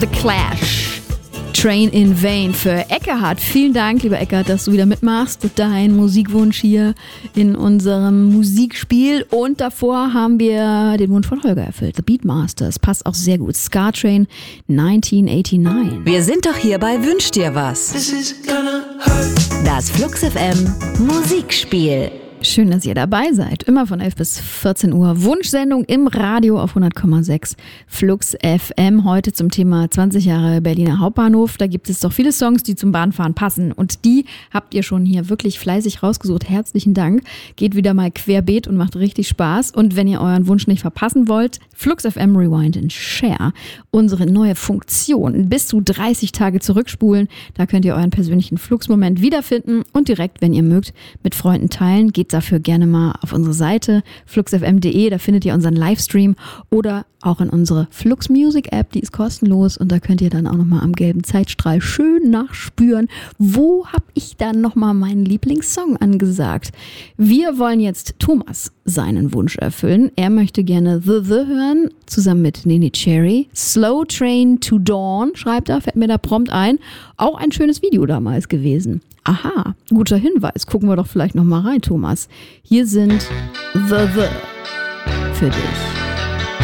The Clash. Train in Vain für Eckehard. Vielen Dank, lieber Eckehard, dass du wieder mitmachst. Dein Musikwunsch hier in unserem Musikspiel. Und davor haben wir den Wunsch von Holger erfüllt. The Beatmasters. Passt auch sehr gut. Ska Train 1989. Wir sind doch hier bei Wünsch dir was. Das Flux FM Musikspiel. Schön, dass ihr dabei seid. Immer von 11 bis 14 Uhr. Wunschsendung im Radio auf 100,6 Flux FM. Heute zum Thema 20 Jahre Berliner Hauptbahnhof. Da gibt es doch viele Songs, die zum Bahnfahren passen. Und die habt ihr schon hier wirklich fleißig rausgesucht. Herzlichen Dank. Geht wieder mal querbeet und macht richtig Spaß. Und wenn ihr euren Wunsch nicht verpassen wollt, Flux FM Rewind and Share. Unsere neue Funktion. Bis zu 30 Tage zurückspulen. Da könnt ihr euren persönlichen Flux-Moment wiederfinden und direkt, wenn ihr mögt, mit Freunden teilen. Geht dafür gerne mal auf unsere Seite fluxfm.de, da findet ihr unseren Livestream oder auch in unsere Flux Music App, die ist kostenlos und da könnt ihr dann auch nochmal am gelben Zeitstrahl schön nachspüren, wo habe ich dann nochmal meinen Lieblingssong angesagt. Wir wollen jetzt Thomas seinen Wunsch erfüllen. Er möchte gerne The hören, zusammen mit Nene Cherry. Slow Train to Dawn, schreibt er, fällt mir da prompt ein. Auch ein schönes Video damals gewesen. Aha, guter Hinweis. Gucken wir doch vielleicht nochmal rein, Thomas. Hier sind The für dich.